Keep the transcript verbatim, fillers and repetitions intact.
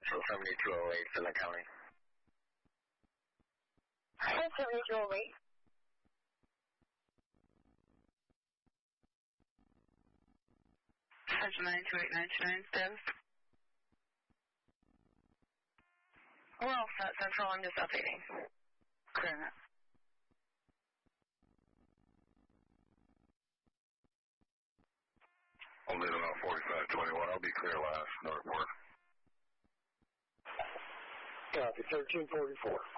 seventy-two oh eight in the county. seventy-two oh eight. Central nine two eight nine two nine, Steph. We're all set, Central. I'm just updating. Clear enough. I'll leave it on forty-five twenty-one. I'll be clear last. No report. Copy, thirteen forty-four.